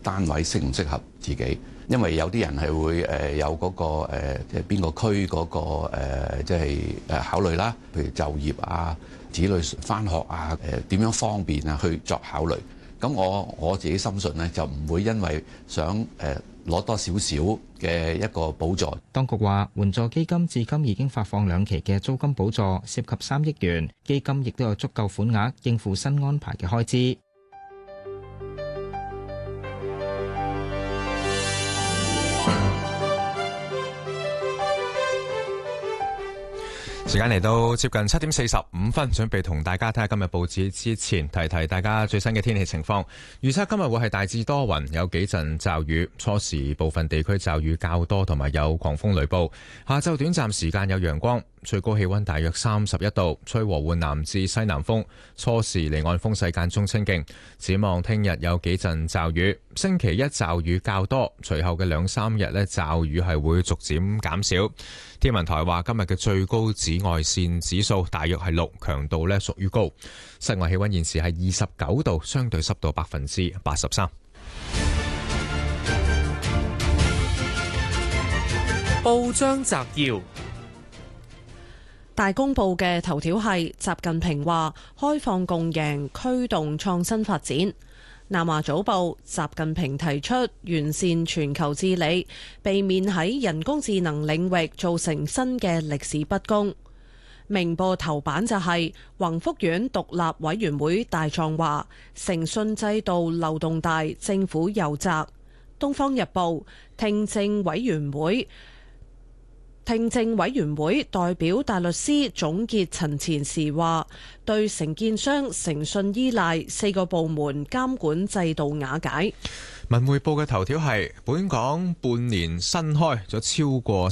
單位適唔適合自己，因為有啲人係會有嗰個即係邊個區嗰個即係考慮啦，譬如就業啊、子女返學啊、點樣方便啊去作考慮。咁我自己深信呢，就唔會因為想攞多少少嘅一個補助。 當局話，援助基金至今已經發放2期嘅租金補助，涉及3億元，基金亦都有足夠款額應付新安排嘅開支。 時間嚟到接近7點45分，準備同大家睇下今日報紙之前，提提大家最新嘅天氣情況。預測今日會係大致多雲，有幾陣驟雨，初時部分地區驟雨較多，同埋有狂風雷暴。下晝短暫時間有陽光，最高氣溫大約31度，吹和緩南至西南風，初時離岸風勢間中清勁。展望聽日有幾陣驟雨，星期一驟雨較多，隨後嘅2-3日呢驟雨係會逐漸減少。天文台話今日嘅最高紫外線指數大約係6，強度呢屬於高。室外氣溫現時係29度，相對濕度83%。 報章摘要：大公報嘅頭條係習近平話開放共贏，驅動創新發展。南華早報：習近平提出完善全球治理，避免喺人工智能領域造成新嘅歷史不公。明報頭版就係宏福苑獨立委員會大狀話，誠信制度漏洞大，政府有責。東方日報：聽證委員會代表大律師總結陳詞時話，對承建商誠信依賴4個部門監管制度瓦解。 文匯報嘅頭條係本港半年新開咗超過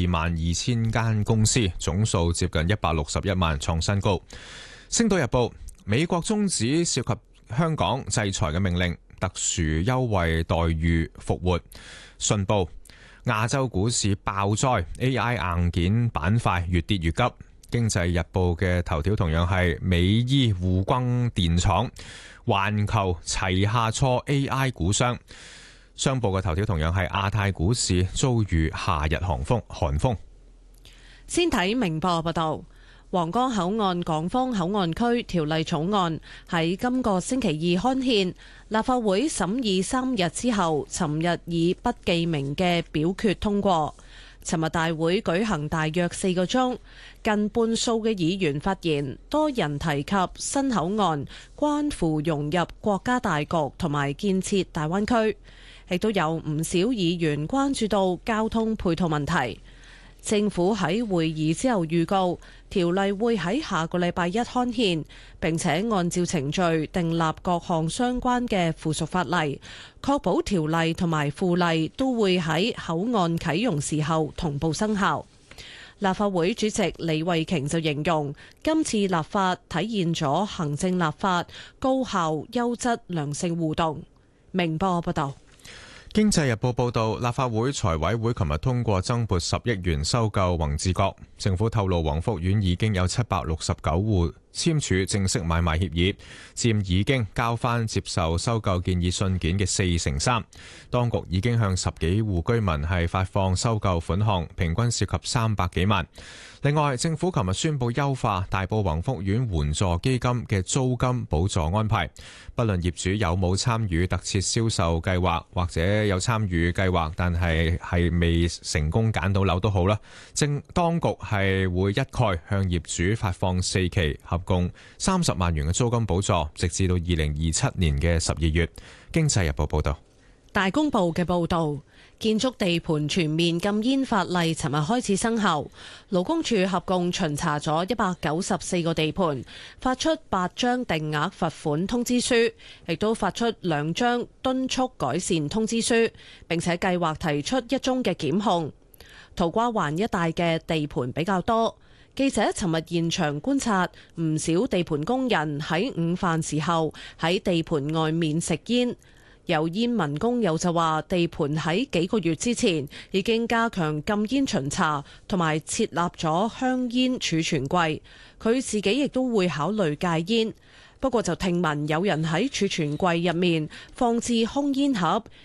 122000間公司，總數接近161萬，創新高。星島日報：美國終止涉及香港制裁嘅命令，特殊優惠待遇復活。信報：亞洲股市爆災 ，AI 硬件板塊越跌越急。經濟日報嘅頭條同樣係美伊互轟電廠，環球齊下挫 AI 股商。商報嘅頭條同樣係亞太股市遭遇夏日寒風。 先睇明報報道。皇崗口岸港方口岸區條例草案喺今個星期二刊憲，立法會審議3日之後，尋日以不記名嘅表決通過。尋日大會舉行大約4個鐘，近半數嘅議員發言，多人提及新口岸關乎融入國家大局同埋建設大灣區，亦都有唔少議員關注到交通配套問題。政府喺會議之後預告，條例會喺下個禮拜1刊憲，並且按照程序訂立各項相關嘅附屬法例，確保條例同埋附例都會喺口岸啟用時候同步生效。立法會主席李慧瓊就形容，今次立法體現咗行政立法高效、優質、良性互動。明報報道。 經濟日報報道，立法會財委會琴日通過增撥10億元收購宏志閣。政府透露，宏福苑已經有769戶簽署正式買賣協議，佔已經交翻接受收購建議信件嘅3%。當局已經向10幾戶居民係發放收購款項，平均涉及300幾萬。另外，政府琴日宣布優化大埔宏福苑援助基金嘅租金補助安排，不論業主有冇參與特設銷售計劃，或者有參與計劃但係未成功揀到樓都好啦，當局係會一概向業主發放4期合共30萬元嘅租金補助，直至到2027年嘅12月。經濟日報報道。 大公報嘅報導，建築地盤全面禁煙法例尋日開始生效，勞工處合共巡查咗194個地盤，發出8張定額罰款通知書，亦都發出2張敦促改善通知書，並且計劃提出1宗嘅檢控。土瓜灣一帶嘅地盤比較多，記者尋日現場觀察，唔少地盤工人喺午飯時候喺地盤外面食煙。有煙民工友就話，地盤喺幾個月之前已經加強禁煙巡查，同埋設立咗香煙儲存櫃。佢自己亦都會考慮戒煙，不過就聽聞有人喺儲存櫃入面放置空煙盒，